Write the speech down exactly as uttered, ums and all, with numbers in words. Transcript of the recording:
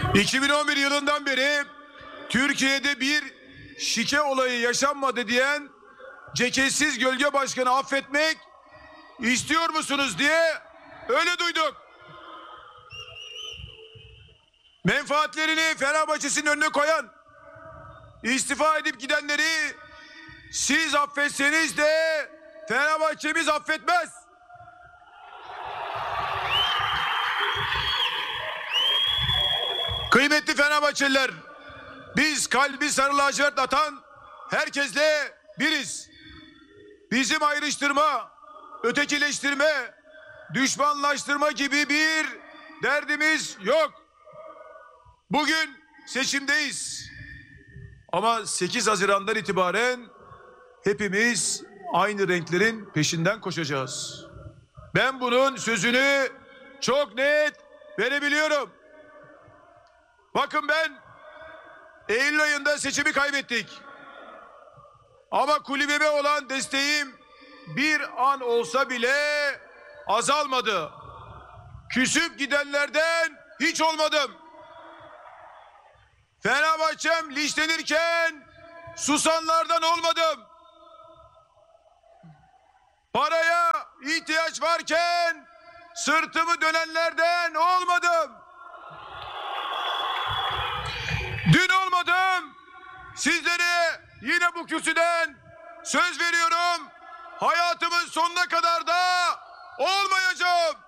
iki bin on bir yılından beri Türkiye'de bir şike olayı yaşanmadı diyen ceketsiz gölge başkanı affetmek istiyor musunuz diye öyle duyduk. Menfaatlerini Fenerbahçe'sinin önüne koyan, istifa edip gidenleri siz affetseniz de Fenerbahçe'miz affetmez. Kıymetli Fenerbahçeliler, biz kalbi sarı lacivert atan herkesle biriz. Bizim ayrıştırma, ötekileştirme, düşmanlaştırma gibi bir derdimiz yok. Bugün seçimdeyiz. Ama sekiz Haziran'dan itibaren hepimiz aynı renklerin peşinden koşacağız. Ben bunun sözünü çok net verebiliyorum. Bakın, ben Eylül ayında seçimi kaybettik. Ama kulübeme olan desteğim bir an olsa bile azalmadı. Küsüp gidenlerden hiç olmadım. Fenerbahçem linçlenirken susanlardan olmadım. Paraya ihtiyaç varken sırtımı dönenlerden olmadım. Dün olmadım. Sizlere yine bu kürsüden söz veriyorum. Hayatımın sonuna kadar da olmayacağım.